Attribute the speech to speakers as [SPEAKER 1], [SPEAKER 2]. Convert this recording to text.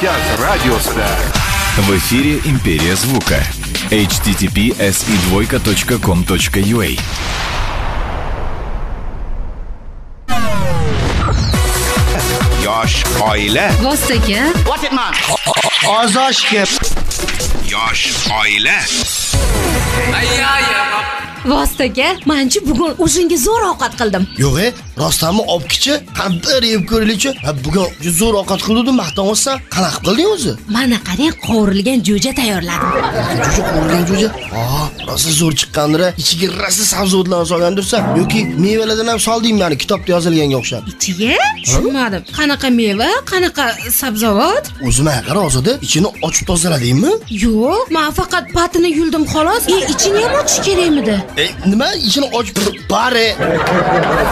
[SPEAKER 1] Toshkent radiosida.
[SPEAKER 2] В эфире «Империя звука». https://com.ua.
[SPEAKER 1] Yosh oila.
[SPEAKER 3] Vostaga.
[SPEAKER 4] Ozoshga.
[SPEAKER 1] Yosh oila.
[SPEAKER 3] Vostaga, menchi bugun o'zingga zo'r ovqat qildim.
[SPEAKER 4] Yo'q, rostdanmi obkichi? Bir yeb ko'raylik-chi. Bugun zo'r ovqat qildim, maqtanyapsan. Qanaqa qilding o'zi?
[SPEAKER 3] Mana qarang, qovurilgan jo'ja tayyorladim.
[SPEAKER 4] Jo'ja qovurilgan jo'ja. Rosa zo'r chiqqandir. Ichiga rosa sabzavotlarni solgandirsan yoki mevalardan ham soldingmi? Ya'ni kitobda yozilganga o'xshab.
[SPEAKER 3] Ichiga? Tushunmadim. Qanaqa meva, qanaqa sabzavot?
[SPEAKER 4] O'zimga qara ozodi, ichini ochib tozaladingmi?
[SPEAKER 3] Yo'q, men faqat patini yuldim xolos. Ichini ham ochish kerakmidi?
[SPEAKER 4] Nima? Ichini ochib bare.